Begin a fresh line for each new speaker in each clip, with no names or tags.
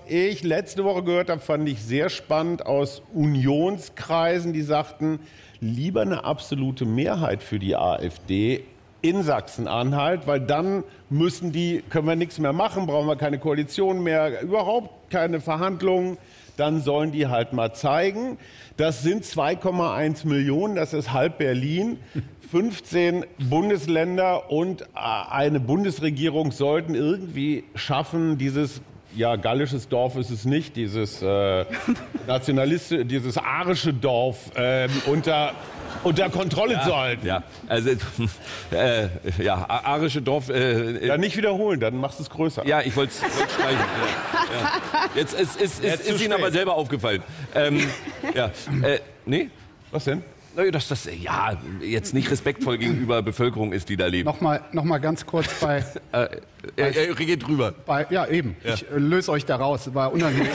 ich letzte Woche gehört habe, fand ich sehr spannend aus Unionskreisen, die sagten, lieber eine absolute Mehrheit für die AfD in Sachsen-Anhalt, weil dann können wir nichts mehr machen, brauchen wir keine Koalition mehr, überhaupt keine Verhandlungen. Dann sollen die halt mal zeigen. Das sind 2,1 Millionen, das ist halb Berlin. 15 Bundesländer und eine Bundesregierung sollten irgendwie schaffen, dieses, ja, gallisches Dorf ist es nicht, dieses dieses arische Dorf unter Kontrolle zu halten.
Ja, also arische Dorf.
Ja, nicht wiederholen, dann machst du es größer.
Ja, ich wollte es streichen. Ja. Jetzt ist Ihnen aber selber aufgefallen. Nee?
Was denn?
Dass das jetzt nicht respektvoll gegenüber Bevölkerung ist, die da lebt.
Noch mal ganz kurz bei...
er geht drüber.
Ja, eben. Ja. Ich löse euch da raus. War unangenehm.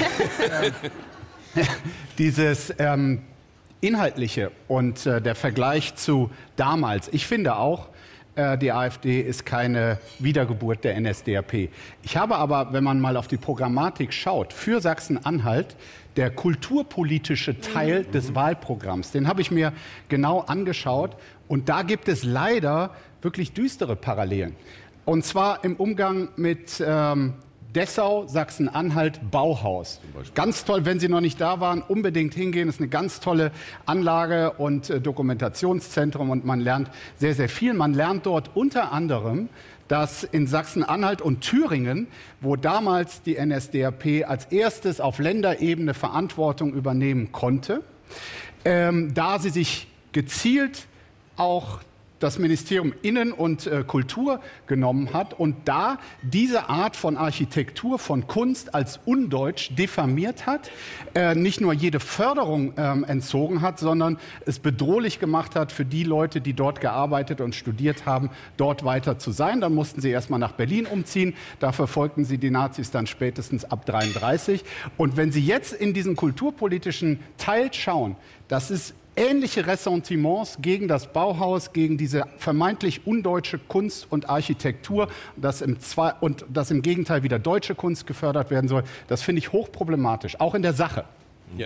Dieses Inhaltliche und der Vergleich zu damals. Ich finde auch, die AfD ist keine Wiedergeburt der NSDAP. Ich habe aber, wenn man mal auf die Programmatik schaut, für Sachsen-Anhalt der kulturpolitische Teil des Wahlprogramms. Den habe ich mir genau angeschaut. Und da gibt es leider wirklich düstere Parallelen. Und zwar im Umgang mit Dessau, Sachsen-Anhalt, Bauhaus. Ganz toll, wenn Sie noch nicht da waren, unbedingt hingehen. Das ist eine ganz tolle Anlage und Dokumentationszentrum und man lernt sehr, sehr viel. Man lernt dort unter anderem, dass in Sachsen-Anhalt und Thüringen, wo damals die NSDAP als erstes auf Länderebene Verantwortung übernehmen konnte, da sie sich gezielt auch das Ministerium Innen- und Kultur genommen hat und da diese Art von Architektur, von Kunst als undeutsch diffamiert hat, nicht nur jede Förderung entzogen hat, sondern es bedrohlich gemacht hat für die Leute, die dort gearbeitet und studiert haben, dort weiter zu sein. Dann mussten sie erstmal nach Berlin umziehen. Da verfolgten sie die Nazis dann spätestens ab 1933. Und wenn Sie jetzt in diesen kulturpolitischen Teil schauen, das ist ähnliche Ressentiments gegen das Bauhaus, gegen diese vermeintlich undeutsche Kunst und Architektur, dass im Gegenteil wieder deutsche Kunst gefördert werden soll. Das finde ich hochproblematisch, auch in der Sache.
Ja.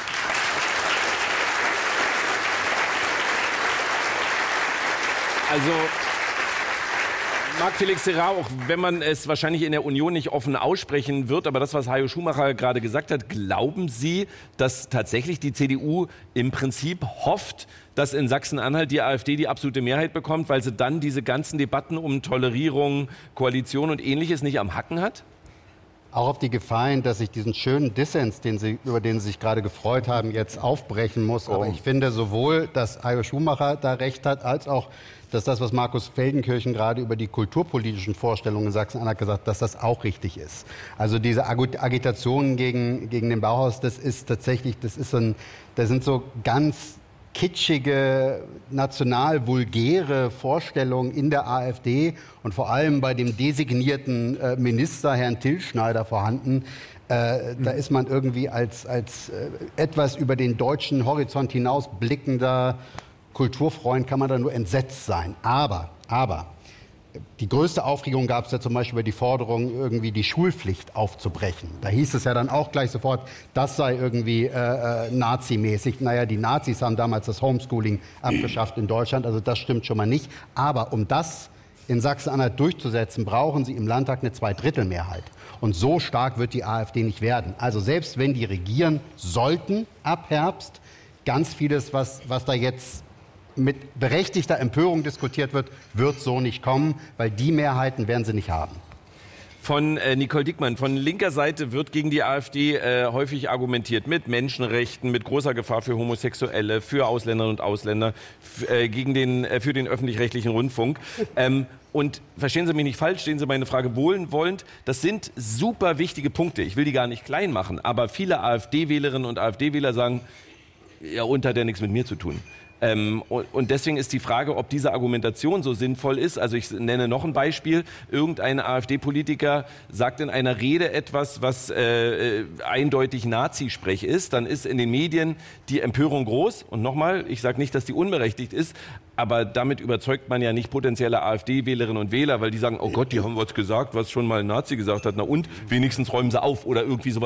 Also Marc-Felix Serra, auch wenn man es wahrscheinlich in der Union nicht offen aussprechen wird, aber das, was Hajo Schumacher gerade gesagt hat, glauben Sie, dass tatsächlich die CDU im Prinzip hofft, dass in Sachsen-Anhalt die AfD die absolute Mehrheit bekommt, weil sie dann diese ganzen Debatten um Tolerierung, Koalition und Ähnliches nicht am Hacken hat?
Auch auf die Gefahr hin, dass ich diesen schönen Dissens, über den Sie sich gerade gefreut haben, jetzt aufbrechen muss. Aber ich finde sowohl, dass Hajo Schumacher da recht hat, als auch, dass das, was Markus Feldenkirchen gerade über die kulturpolitischen Vorstellungen in Sachsen-Anhalt gesagt hat, dass das auch richtig ist. Also diese Agitation gegen den Bauhaus, das ist tatsächlich, das sind so ganz kitschige, national vulgäre Vorstellungen in der AfD und vor allem bei dem designierten Minister, Herrn Tilschneider, vorhanden. Da ist man irgendwie als etwas über den deutschen Horizont hinaus blickender Kulturfreund, kann man da nur entsetzt sein. Aber die größte Aufregung gab es ja zum Beispiel über die Forderung, irgendwie die Schulpflicht aufzubrechen. Da hieß es ja dann auch gleich sofort, das sei irgendwie nazimäßig. Naja, die Nazis haben damals das Homeschooling abgeschafft in Deutschland, also das stimmt schon mal nicht. Aber um das in Sachsen-Anhalt durchzusetzen, brauchen sie im Landtag eine Zweidrittelmehrheit. Und so stark wird die AfD nicht werden. Also selbst wenn die regieren sollten ab Herbst, ganz vieles, was da jetzt mit berechtigter Empörung diskutiert wird so nicht kommen, weil die Mehrheiten werden sie nicht haben.
Von Nicole Diekmann, von linker Seite wird gegen die AfD häufig argumentiert mit Menschenrechten, mit großer Gefahr für Homosexuelle, für Ausländerinnen und Ausländer, für den öffentlich-rechtlichen Rundfunk. Und verstehen Sie mich nicht falsch, stehen Sie meine Frage wohlwollend. Das sind super wichtige Punkte. Ich will die gar nicht klein machen, aber viele AfD-Wählerinnen und AfD-Wähler sagen, ja, hat ja nichts mit mir zu tun. Und deswegen ist die Frage, ob diese Argumentation so sinnvoll ist. Also ich nenne noch ein Beispiel. Irgendein AfD-Politiker sagt in einer Rede etwas, was eindeutig Nazisprech ist. Dann ist in den Medien die Empörung groß. Und nochmal, ich sage nicht, dass die unberechtigt ist. Aber damit überzeugt man ja nicht potenzielle AfD-Wählerinnen und Wähler, weil die sagen, oh Gott, die haben was gesagt, was schon mal ein Nazi gesagt hat. Na und, wenigstens räumen sie auf oder irgendwie sowas.